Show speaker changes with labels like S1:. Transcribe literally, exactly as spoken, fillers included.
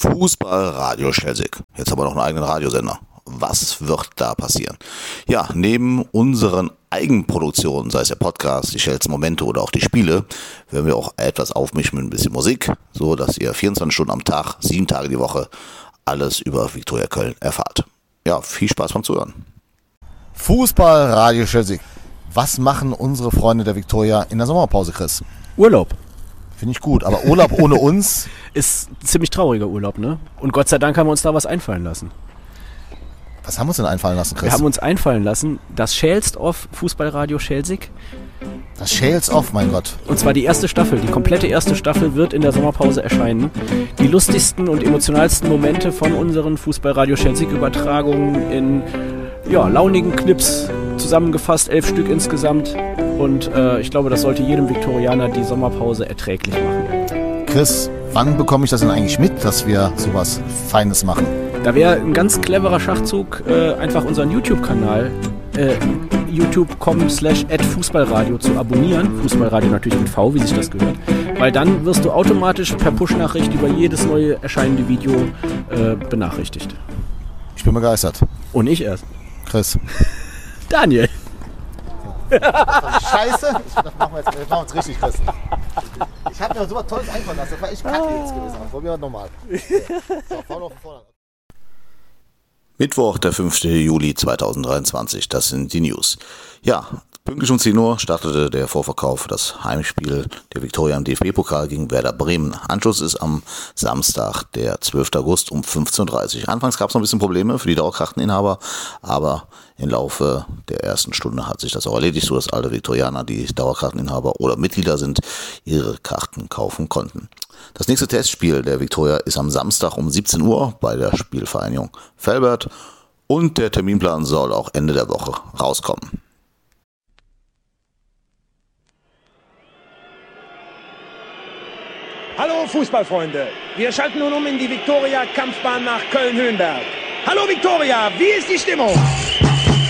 S1: Fußball Radio Schelsig. Jetzt haben wir noch einen eigenen Radiosender. Was wird da passieren? Ja, neben unseren Eigenproduktionen, sei es der Podcast, die Schels Momente oder auch die Spiele, werden wir auch etwas aufmischen mit ein bisschen Musik, so dass ihr vierundzwanzig Stunden am Tag, sieben Tage die Woche alles über Viktoria Köln erfahrt. Ja, viel Spaß beim Zuhören.
S2: Fußball Radio Schelsig. Was machen unsere Freunde der Viktoria in der Sommerpause, Chris?
S3: Urlaub.
S2: Finde ich gut, aber Urlaub ohne uns
S3: ist ein ziemlich trauriger Urlaub, ne? Und Gott sei Dank haben wir uns da was einfallen lassen.
S2: Was haben wir uns denn einfallen lassen, Chris?
S3: Wir haben uns einfallen lassen, das Schälst Off Fußballradio Schelsig.
S2: Das Schälst Off, mein Gott.
S3: Und zwar die erste Staffel, die komplette erste Staffel wird in der Sommerpause erscheinen. Die lustigsten und emotionalsten Momente von unseren Fußballradio Schelsig Übertragungen in ja, launigen Clips zusammengefasst, elf Stück insgesamt. Und äh, ich glaube, das sollte jedem Viktorianer die Sommerpause erträglich machen.
S2: Chris, wann bekomme ich das denn eigentlich mit, dass wir sowas Feines machen?
S3: Da wäre ein ganz cleverer Schachzug, äh, einfach unseren YouTube-Kanal äh, youtube punkt com slash at fußballradio zu abonnieren. Fußballradio natürlich mit V, wie sich das gehört. Weil dann wirst du automatisch per Push-Nachricht über jedes neue erscheinende Video äh, benachrichtigt.
S2: Ich bin begeistert.
S3: Und ich erst.
S2: Chris.
S3: Daniel.
S2: Scheiße. Das machen wir jetzt, das machen wir jetzt richtig, Chris. Ich habe mir so was Tolles einfallen lassen. Das war echt kacke jetzt gewesen. Probieren wir nochmal. So, vorne auf vorne.
S1: Mittwoch, der fünfte Juli zweitausenddreiundzwanzig, das sind die News. Ja, pünktlich um zehn Uhr startete der Vorverkauf für das Heimspiel der Viktoria im D F B-Pokal gegen Werder Bremen. Anschluss ist am Samstag, der zwölfte August um fünfzehn Uhr dreißig. Anfangs gab es noch ein bisschen Probleme für die Dauerkarteninhaber, aber im Laufe der ersten Stunde hat sich das auch erledigt, so dass alle Viktorianer, die Dauerkarteninhaber oder Mitglieder sind, ihre Karten kaufen konnten. Das nächste Testspiel der Viktoria ist am Samstag um siebzehn Uhr bei der Spielvereinigung Velbert und der Terminplan soll auch Ende der Woche rauskommen.
S4: Hallo Fußballfreunde, wir schalten nun um in die Viktoria-Kampfbahn nach Köln-Höhenberg. Hallo Viktoria, wie ist die Stimmung?